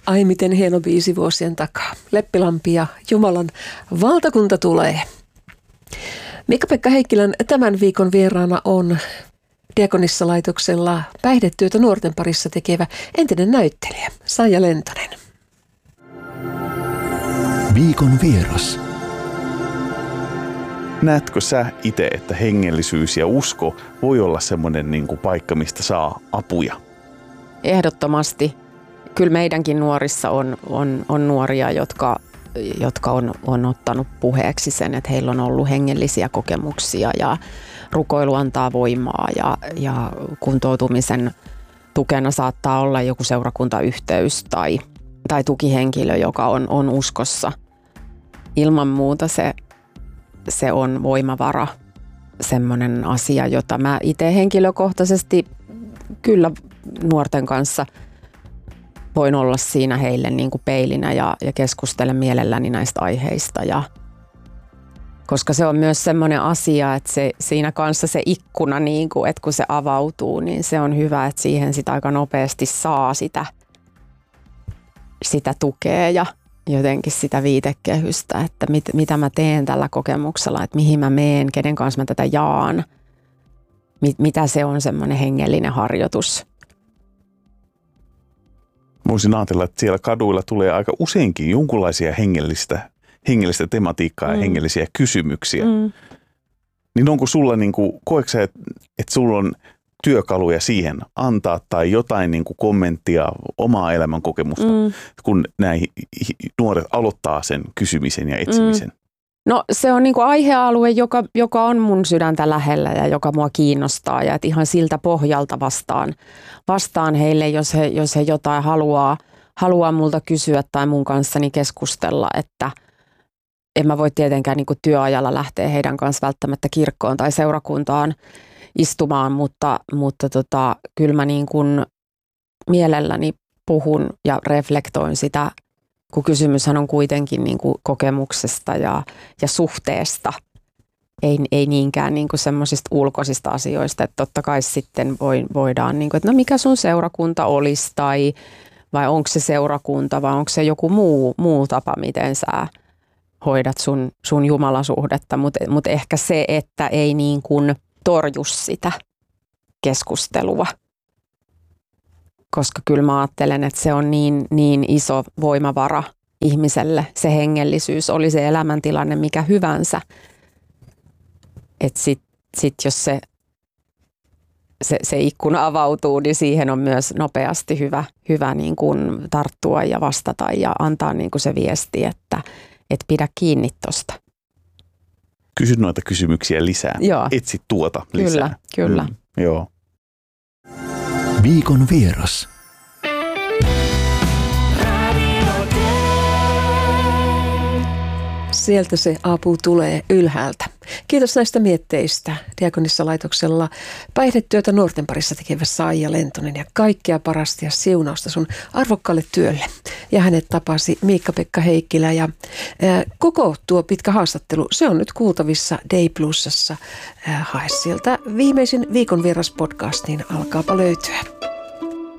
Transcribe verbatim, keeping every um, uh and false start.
Ai miten hieno biisi vuosien takaa. Leppilampi ja Jumalan valtakunta tulee. Miikka-Pekka Heikkilän tämän viikon vieraana on Diakonissalaitoksella päihdetyötä nuorten parissa tekevä entinen näyttelijä Saija Lentonen. Viikon vieras. Näetkö sä itse, että hengellisyys ja usko voi olla semmoinen niin kuin paikka, mistä saa apuja? Ehdottomasti. Kyllä meidänkin nuorissa on, on, on nuoria, jotka, jotka on, on ottanut puheeksi sen, että heillä on ollut hengellisiä kokemuksia ja rukoilu antaa voimaa ja, ja kuntoutumisen tukena saattaa olla joku seurakuntayhteys tai, tai tukihenkilö, joka on, on uskossa. Ilman muuta se, se on voimavara, semmoinen asia, jota mä itse henkilökohtaisesti kyllä nuorten kanssa voin olla siinä heille niin kuin peilinä ja, ja keskustelen mielelläni näistä aiheista. Ja, koska se on myös semmoinen asia, että se, siinä kanssa se ikkuna, niin kuin, että kun se avautuu, niin se on hyvä, että siihen sitä aika nopeasti saa sitä, sitä tukea ja jotenkin sitä viitekehystä, että mit, mitä mä teen tällä kokemuksella, että mihin mä meen, kenen kanssa mä tätä jaan, mit, mitä se on semmoinen hengellinen harjoitus. Voisin ajatella, että siellä kaduilla tulee aika useinkin jonkunlaisia hengellistä, hengellistä tematiikkaa ja mm. hengellisiä kysymyksiä. Mm. Niin onko sulla, niin kuin, koetko sä, että, että sulla on työkaluja siihen antaa tai jotain niin kuin kommenttia omaa elämän kokemusta, mm. kun näin nuoret aloittaa sen kysymisen ja etsimisen? Mm. No se on niin kuin aihealue, joka, joka on mun sydäntä lähellä ja joka mua kiinnostaa ja että ihan siltä pohjalta vastaan, vastaan heille, jos he, jos he jotain haluaa, haluaa multa kysyä tai mun kanssani keskustella, että en mä voi tietenkään niin kuin työajalla lähteä heidän kanssa välttämättä kirkkoon tai seurakuntaan istumaan, mutta, mutta tota, kyllä mä niin kuin mielelläni puhun ja reflektoin sitä, kun kysymyshän on kuitenkin niin kuin kokemuksesta ja, ja suhteesta, ei, ei niinkään niin kuin semmoisista ulkoisista asioista, että totta kai sitten voi, voidaan, niin kuin, että no mikä sun seurakunta olisi tai vai onko se seurakunta vai onko se joku muu, muu tapa, miten sä hoidat sun, sun jumalasuhdetta, mutta mut ehkä se, että ei niin kuin torju sitä keskustelua. Koska kyllä mä ajattelen, että se on niin, niin iso voimavara ihmiselle, se hengellisyys, oli se elämäntilanne mikä hyvänsä. Että sitten sit jos se, se, se ikkuna avautuu, niin siihen on myös nopeasti hyvä, hyvä niin kuin tarttua ja vastata ja antaa niin kuin se viesti, että et pidä kiinni tosta. Kysy noita kysymyksiä lisää. Joo. Etsi tuota lisää. Kyllä, kyllä. Mm, joo. Viikon vieras. Sieltä se apu tulee ylhäältä. Kiitos näistä mietteistä. Diakonissalaitoksella päihdetyötä nuorten parissa tekevä Saija Lentonen ja kaikkea parasta ja siunausta sun arvokkaalle työlle. Ja hänet tapasi Miikka-Pekka Heikkilä ja ää, koko tuo pitkä haastattelu, se on nyt kuultavissa Day Plusassa. Ää, hae sieltä viimeisin Viikon vieras podcast, niin alkaapa löytyä.